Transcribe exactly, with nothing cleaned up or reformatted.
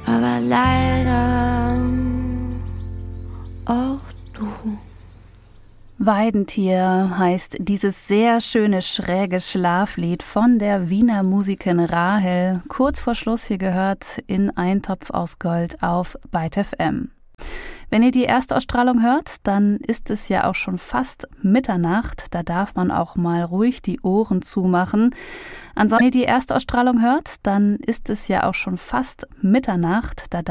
aber leider auch du. Weidentier heißt dieses sehr schöne, schräge Schlaflied von der Wiener Musikerin Rahel. Kurz vor Schluss hier gehört in Eintopf aus Gold auf Byte F M. Wenn ihr die Erstausstrahlung hört, dann ist es ja auch schon fast Mitternacht. Da darf man auch mal ruhig die Ohren zumachen. Ansonsten, wenn ihr die Erstausstrahlung hört, dann ist es ja auch schon fast Mitternacht. Da